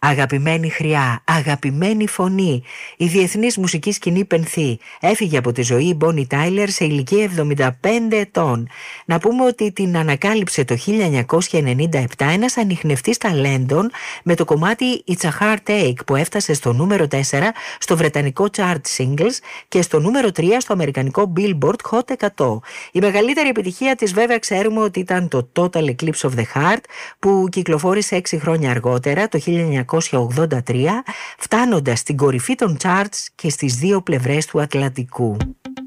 Αγαπημένη χρειά, αγαπημένη φωνή, η διεθνής μουσική σκηνή πενθεί. Έφυγε από τη ζωή η Bonnie Tyler σε ηλικία 75 ετών. Να πούμε ότι την ανακάλυψε το 1997 ένας ανιχνευτής ταλέντων με το κομμάτι It's a Hard Take που έφτασε στο νούμερο 4 στο βρετανικό chart singles και στο νούμερο 3 στο αμερικανικό Billboard Hot 100. Η μεγαλύτερη επιτυχία της βέβαια ξέρουμε ότι ήταν το Total Eclipse of the Heart που κυκλοφόρησε 6 χρόνια αργότερα το 1983, φτάνοντας στην κορυφή των charts και στις δύο πλευρές του Ατλαντικού.